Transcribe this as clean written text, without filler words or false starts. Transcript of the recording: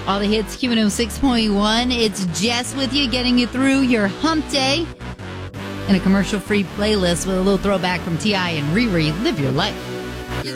All the hits, Q106.1. It's Jess with you, getting you through your hump day. And a commercial-free playlist with a little throwback from T.I. and Riri. Live your life.